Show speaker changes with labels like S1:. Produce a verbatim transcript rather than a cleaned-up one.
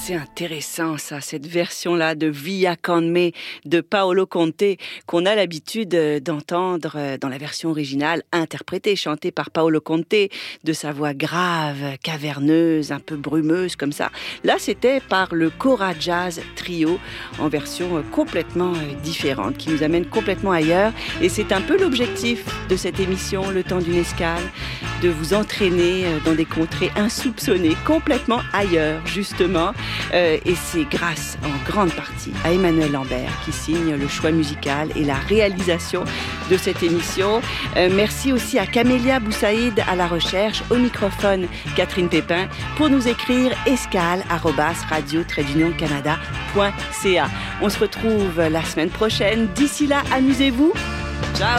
S1: c'est intéressant ça, cette version-là de Via con me de Paolo Conte qu'on a l'habitude d'entendre dans la version originale, interprétée, chantée par Paolo Conte, de sa voix grave, caverneuse, un peu brumeuse comme ça. Là, c'était par le Cora Jazz Trio en version complètement différente, qui nous amène complètement ailleurs. Et c'est un peu l'objectif de cette émission, Le Temps d'une escale, de vous entraîner dans des contrées insoupçonnées, complètement ailleurs, justement. Euh, et c'est grâce, en grande partie, à Emmanuel Lambert qui signe le choix musical et la réalisation de cette émission. Euh, merci aussi à Camélia Boussaïd à la recherche, au microphone Catherine Pépin, pour nous écrire escale arobase radio trait d'union canada point c a. On se retrouve la semaine prochaine. D'ici là, amusez-vous. Ciao.